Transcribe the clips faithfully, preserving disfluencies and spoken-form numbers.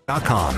dot com.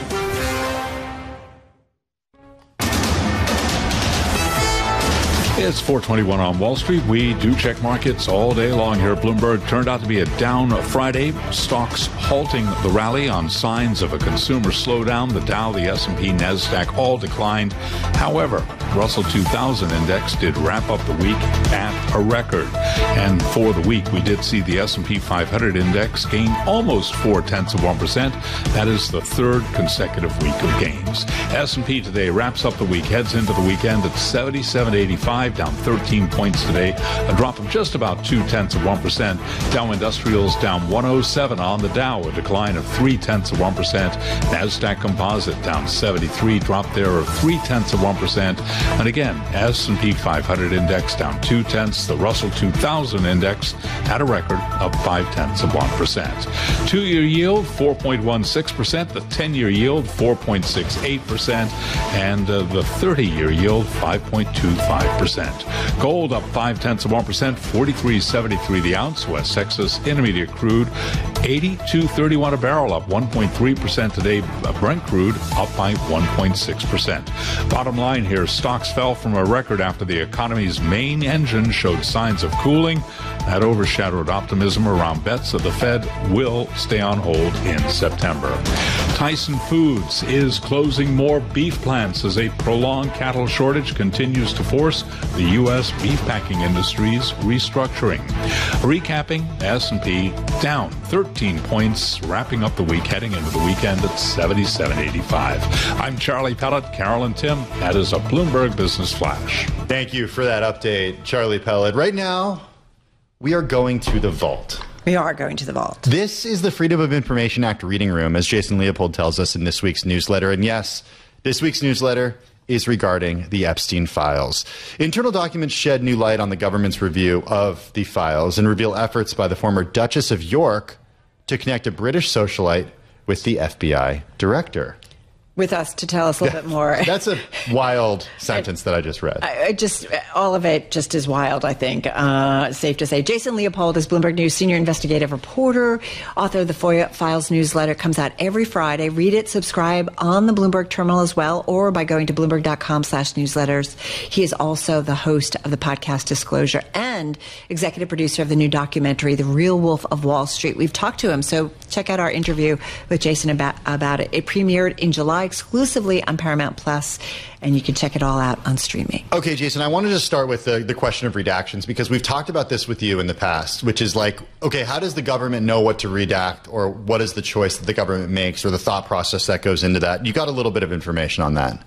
It's four twenty-one on Wall Street. We do check markets all day long here at Bloomberg. Turned out to be a down Friday. Stocks halting the rally on signs of a consumer slowdown. The Dow, the S and P, NASDAQ all declined. However, Russell two thousand index did wrap up the week at a record. And for the week, we did see the S and P five hundred index gain almost four-tenths of one percent. That is the third consecutive week of gains. S and P today wraps up the week, heads into the weekend at seventy-seven eighty-five, down thirteen points today, a drop of just about two-tenths of one percent. Dow Industrials down one oh seven on the Dow, a decline of three-tenths of one percent. NASDAQ Composite down seventy-three, drop there of three-tenths of one percent. And again, S and P five hundred index down two-tenths. The Russell two thousand index had a record of five-tenths of one percent. Two-year yield, four point one six percent. The ten-year yield, four point six eight percent. And uh, the thirty-year yield, five point two five percent. Gold up five-tenths of one percent, forty-three seventy-three the ounce. West Texas Intermediate crude, eighty-two thirty-one a barrel, up one point three percent today. Brent crude up by one point six percent. Bottom line here, stocks fell from a record after the economy's main engine showed signs of cooling. That overshadowed optimism around bets that the Fed will stay on hold in September. Tyson Foods is closing more beef plants as a prolonged cattle shortage continues to force the U S beef packing industry's restructuring. Recapping, S and P down thirteen points, wrapping up the week, heading into the weekend at seventy-seven eighty-five. I'm Charlie Pellet, Carol and Tim. That is a Bloomberg Business Flash. Thank you for that update, Charlie Pellet. Right now, we are going to the vault. We are going to the vault. This is the Freedom of Information Act reading room, as Jason Leopold tells us in this week's newsletter. And yes, this week's newsletter is regarding the Epstein files. Internal documents shed new light on the government's review of the files and reveal efforts by the former Duchess of York to connect a British socialite with the F B I director. With us to tell us a little bit more. That's a wild sentence that I just read. I, I just all of it just is wild, I think. Uh, safe to say. Jason Leopold is Bloomberg News senior investigative reporter, author of the FOIA Files newsletter. Comes out every Friday. Read it, subscribe on the Bloomberg terminal as well, or by going to bloomberg.com slash newsletters. He is also the host of the podcast Disclosure and executive producer of the new documentary, The Real Wolf of Wall Street. We've talked to him, so check out our interview with Jason about, about it. It premiered in July exclusively on Paramount Plus, and you can check it all out on streaming. Okay, Jason, I wanted to start with the, the question of redactions, because we've talked about this with you in the past, which is like, okay, how does the government know what to redact, or what is the choice that the government makes, or the thought process that goes into that? You got a little bit of information on that.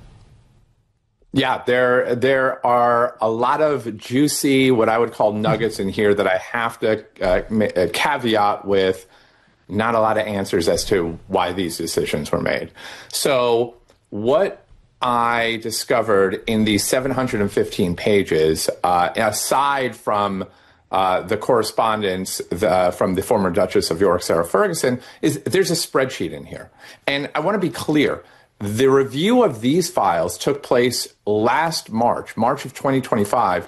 Yeah, there there are a lot of juicy, what I would call nuggets in here that I have to uh, caveat with not a lot of answers as to why these decisions were made. So what I discovered in these seven hundred fifteen pages, uh, aside from uh, the correspondence the, from the former Duchess of York, Sarah Ferguson, is there's a spreadsheet in here. And I want to be clear. The review of these files took place last March, March of twenty twenty-five,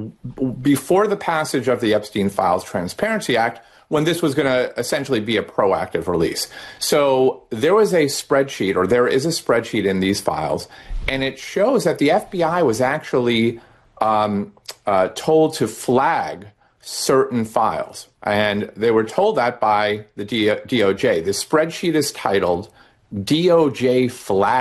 before the passage of the Epstein Files Transparency Act, when this was going to essentially be a proactive release. So there was a spreadsheet, or there is a spreadsheet in these files, and it shows that the F B I was actually um, uh, told to flag certain files. And they were told that by the D O J. The spreadsheet is titled D O J Flag